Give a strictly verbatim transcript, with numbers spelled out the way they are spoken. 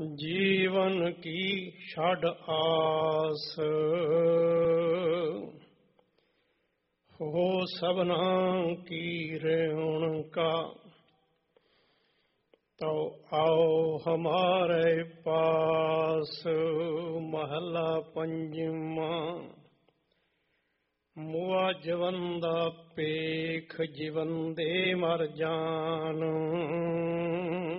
जीवन की छड़ आस, हो सबना की रेण का। तो आओ हमारे पास। महला पंजवा। मुआ जवंदा पेख जीवन दे मर जान।